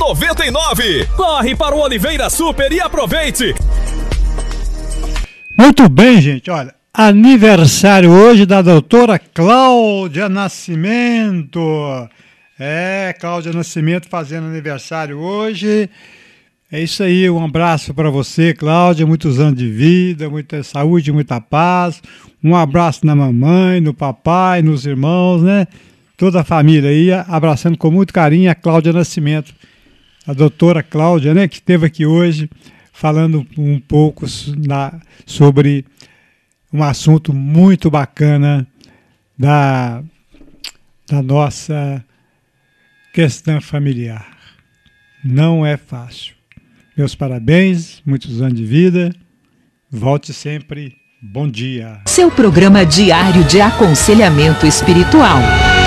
99. Corre para o Oliveira Super e aproveite. Muito bem, gente, olha, aniversário hoje da doutora Cláudia Nascimento. Cláudia Nascimento fazendo aniversário hoje. É isso aí, um abraço para você, Cláudia, muitos anos de vida, muita saúde, muita paz. Um abraço na mamãe, no papai, nos irmãos, né? Toda a família aí, abraçando com muito carinho a Cláudia Nascimento, a doutora Cláudia, né, que esteve aqui hoje falando um pouco sobre um assunto muito bacana da nossa questão familiar. Não é fácil. Meus parabéns, muitos anos de vida. Volte sempre. Bom dia. Seu programa diário de aconselhamento espiritual.